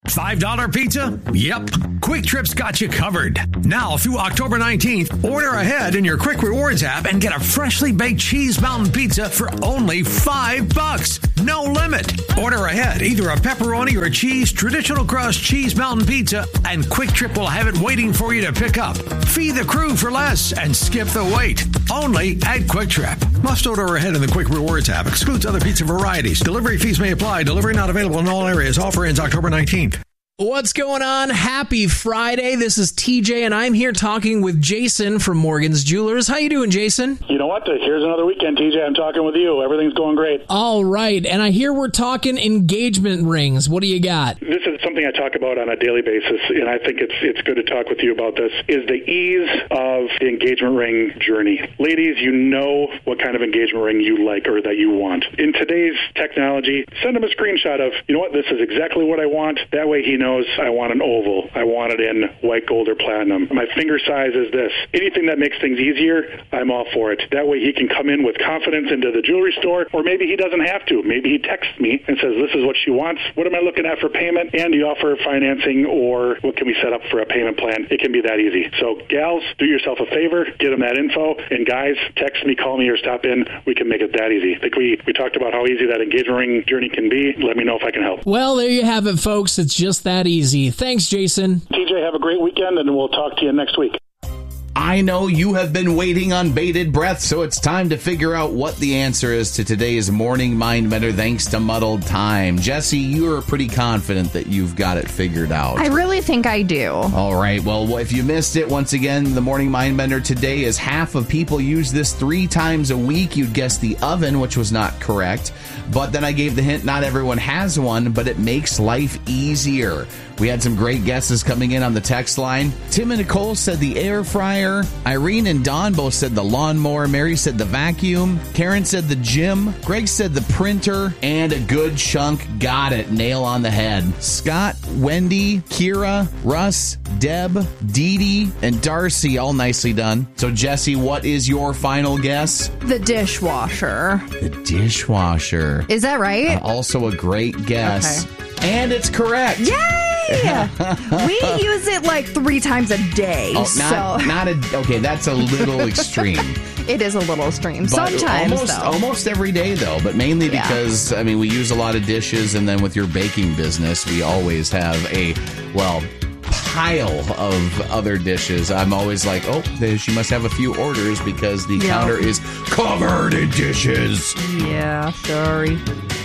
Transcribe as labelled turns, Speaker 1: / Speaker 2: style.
Speaker 1: $5 pizza? Yep. Quick Trip's got you covered. Now through October 19th, order ahead in your Quick Rewards app and get a freshly baked Cheese Mountain Pizza for only $5. No limit. Order ahead, either a pepperoni or cheese traditional crust Cheese Mountain Pizza, and Quick Trip will have it waiting for you to pick up. Feed the crew for less and skip the wait. Only at Quick Trip. Must order ahead in the Quick Rewards app. Excludes other pizza varieties. Delivery fees may apply. Delivery not available in all areas. Offer ends October 19th.
Speaker 2: What's going on? Happy Friday. This is TJ, and I'm here talking with Jason from Morgan's Jewelers. How you doing, Jason?
Speaker 3: You know what? Here's another weekend, TJ. I'm talking with you. Everything's going great.
Speaker 2: All right. And I hear we're talking engagement rings. What do you got?
Speaker 3: This is something I talk about on a daily basis, and I think it's good to talk with you about this, is the ease of the engagement ring journey. Ladies, you know what kind of engagement ring you like or that you want. In today's technology, send them a screenshot of, you know what, this is exactly what I want. That way he knows I want an oval. I want it in white, gold, or platinum. My finger size is this. Anything that makes things easier, I'm all for it. That way he can come in with confidence into the jewelry store, or maybe he doesn't have to. Maybe he texts me and says, this is what she wants. What am I looking at for payment? And do you offer financing, or what can we set up for a payment plan? It can be that easy. So gals, do yourself a favor, get them that info, and guys, text me, call me, or stop in. We can make it that easy. I think we talked about how easy that engagement ring journey can be. Let me know if I can help.
Speaker 2: Well, there you have it, folks. It's just that easy. Thanks, Jason.
Speaker 3: TJ, have a great weekend, and we'll talk to you next week.
Speaker 4: I know you have been waiting on bated breath, so it's time to figure out what the answer is to today's Morning Mind Bender thanks to Muddled Time. Jesse, you are pretty confident that you've got it figured out.
Speaker 5: I really think I do.
Speaker 4: All right. Well, if you missed it, once again, the Morning Mind Bender today is half of people use this 3 times a week. You'd guess the oven, which was not correct. But then I gave the hint, not everyone has one, but it makes life easier. We had some great guesses coming in on the text line. Tim and Nicole said the air fryer. Irene and Dawn both said the lawnmower. Mary said the vacuum. Karen said the gym. Greg said the printer. And a good chunk got it. Nail on the head. Scott, Wendy, Kira, Russ, Deb, Dee Dee, and Darcy, all nicely done. So, Jesse, what is your final guess?
Speaker 5: The dishwasher.
Speaker 4: The dishwasher.
Speaker 5: Is that right?
Speaker 4: Also a great guess.
Speaker 5: Okay.
Speaker 4: And it's correct.
Speaker 5: Yay! We use it like 3 times a day.
Speaker 4: Okay, that's a little extreme.
Speaker 5: It is a little extreme.
Speaker 4: But
Speaker 5: sometimes,
Speaker 4: almost every day, though. But mainly because, I mean, we use a lot of dishes, and then with your baking business, we always have a, pile of other dishes. I'm always like, she must have a few orders because the counter is covered in dishes.
Speaker 5: Yeah, sorry.